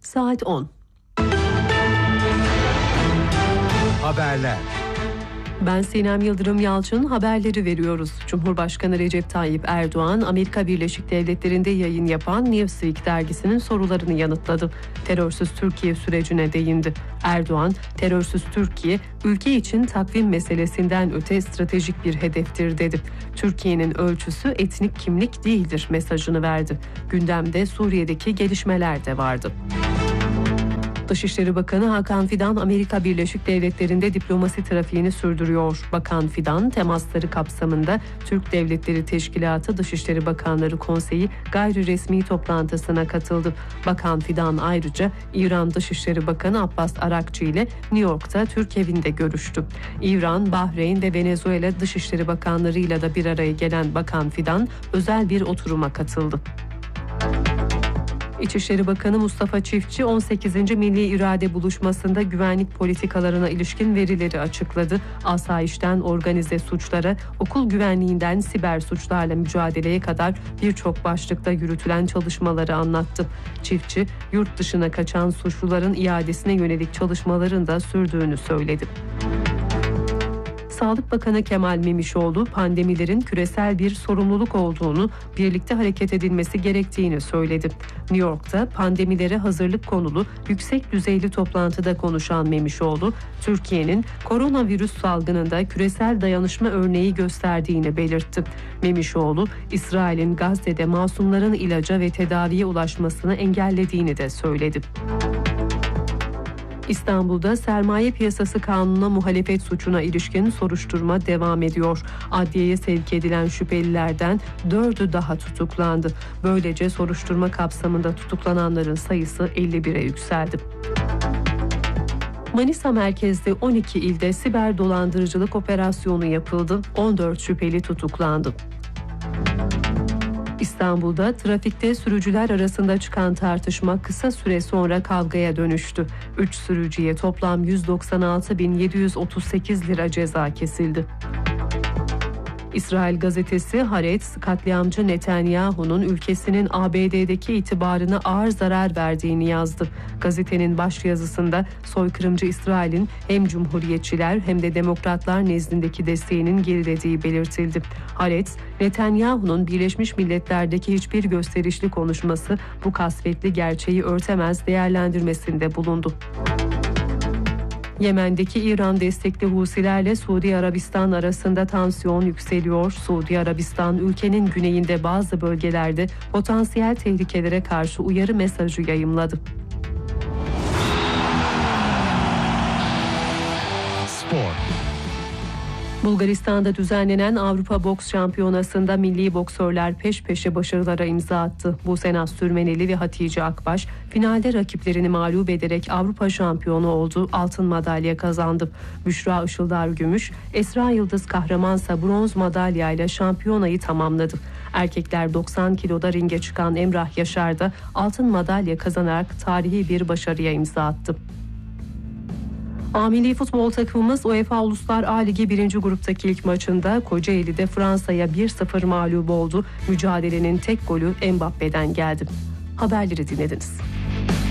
Saat 10. Haberler. Ben Sinem Yıldırım Yalçın, haberleri veriyoruz. Cumhurbaşkanı Recep Tayyip Erdoğan, Amerika Birleşik Devletleri'nde yayın yapan Newsweek dergisinin sorularını yanıtladı. Terörsüz Türkiye sürecine değindi. Erdoğan, terörsüz Türkiye, ülke için takvim meselesinden öte stratejik bir hedeftir dedi. Türkiye'nin ölçüsü etnik kimlik değildir mesajını verdi. Gündemde Suriye'deki gelişmeler de vardı. Dışişleri Bakanı Hakan Fidan, Amerika Birleşik Devletleri'nde diplomasi trafiğini sürdürüyor. Bakan Fidan, temasları kapsamında Türk Devletleri Teşkilatı Dışişleri Bakanları Konseyi gayri resmi toplantısına katıldı. Bakan Fidan ayrıca İran Dışişleri Bakanı Abbas Arakçı ile New York'ta Türk evinde görüştü. İran, Bahreyn ve Venezuela Dışişleri Bakanlarıyla da bir araya gelen Bakan Fidan özel bir oturuma katıldı. İçişleri Bakanı Mustafa Çiftçi 18. Milli İrade Buluşması'nda güvenlik politikalarına ilişkin verileri açıkladı. Asayişten organize suçlara, okul güvenliğinden siber suçlarla mücadeleye kadar birçok başlıkta yürütülen çalışmaları anlattı. Çiftçi, yurt dışına kaçan suçluların iadesine yönelik çalışmaların da sürdüğünü söyledi. Sağlık Bakanı Kemal Memişoğlu, pandemilerin küresel bir sorumluluk olduğunu, birlikte hareket edilmesi gerektiğini söyledi. New York'ta pandemilere hazırlık konulu yüksek düzeyli toplantıda konuşan Memişoğlu, Türkiye'nin koronavirüs salgınında küresel dayanışma örneği gösterdiğini belirtti. Memişoğlu, İsrail'in Gazze'de masumların ilaca ve tedaviye ulaşmasını engellediğini de söyledi. İstanbul'da sermaye piyasası kanununa muhalefet suçuna ilişkin soruşturma devam ediyor. Adliyeye sevk edilen şüphelilerden 4'ü daha tutuklandı. Böylece soruşturma kapsamında tutuklananların sayısı 51'e yükseldi. Manisa merkezli 12 ilde siber dolandırıcılık operasyonu yapıldı. 14 şüpheli tutuklandı. İstanbul'da trafikte sürücüler arasında çıkan tartışma kısa süre sonra kavgaya dönüştü. 3 sürücüye toplam 196.738 lira ceza kesildi. İsrail gazetesi Haaretz, katliamcı Netanyahu'nun ülkesinin ABD'deki itibarına ağır zarar verdiğini yazdı. Gazetenin başyazısında soykırımcı İsrail'in hem cumhuriyetçiler hem de demokratlar nezdindeki desteğinin gerilediği belirtildi. Haaretz, Netanyahu'nun Birleşmiş Milletler'deki hiçbir gösterişli konuşması bu kasvetli gerçeği örtemez değerlendirmesinde bulundu. Yemen'deki İran destekli Husilerle Suudi Arabistan arasında tansiyon yükseliyor. Suudi Arabistan ülkenin güneyinde bazı bölgelerde potansiyel tehlikelere karşı uyarı mesajı yayımladı. Spor. Bulgaristan'da düzenlenen Avrupa Boks Şampiyonası'nda milli boksörler peş peşe başarılara imza attı. Busenaz Sürmeneli ve Hatice Akbaş finalde rakiplerini mağlup ederek Avrupa şampiyonu oldu, altın madalya kazandı. Büşra Işıldar gümüş, Esra Yıldız Kahramansa bronz madalyayla şampiyonayı tamamladı. Erkekler 90 kiloda ringe çıkan Emrah Yaşar da altın madalya kazanarak tarihi bir başarıya imza attı. Milli futbol takımımız UEFA Uluslar A Ligi 1. gruptaki ilk maçında Kocaeli'de Fransa'ya 1-0 mağlup oldu. Mücadelenin tek golü Mbappe'den geldi. Haberleri dinlediniz.